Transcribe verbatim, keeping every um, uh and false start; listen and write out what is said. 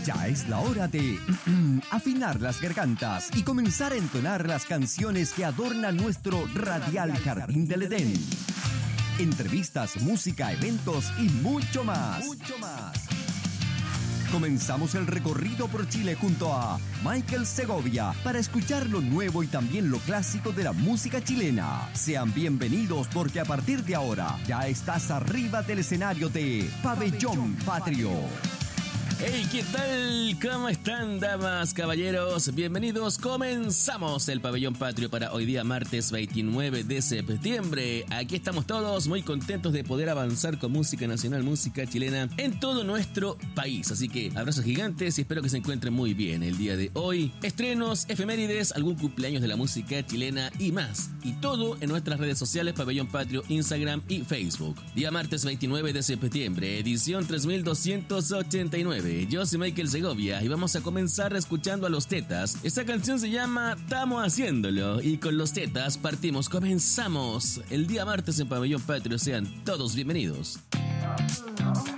Ya es la hora de afinar las gargantas y comenzar a entonar las canciones que adornan nuestro radial Jardín del Edén. Entrevistas, música, eventos y mucho más. Mucho más. Comenzamos el recorrido por Chile junto a Michael Segovia para escuchar lo nuevo y también lo clásico de la música chilena. Sean bienvenidos porque a partir de ahora ya estás arriba del escenario de Pabellón Patrio. Hey, ¿qué tal? ¿Cómo están, damas, caballeros? Bienvenidos, comenzamos el Pabellón Patrio para hoy día martes veintinueve de septiembre. Aquí estamos todos muy contentos de poder avanzar con música nacional, música chilena en todo nuestro país. Así que abrazos gigantes y espero que se encuentren muy bien el día de hoy. Estrenos, efemérides, algún cumpleaños de la música chilena y más. Y todo en nuestras redes sociales, Pabellón Patrio, Instagram y Facebook. Día martes veintinueve de septiembre, edición tres mil doscientos ochenta y nueve. Yo soy Michael Segovia y vamos a comenzar escuchando a Los Tetas. Esta canción se llama Tamo Haciéndolo y con Los Tetas partimos, comenzamos el día martes en Pabellón Patrio. Sean todos bienvenidos.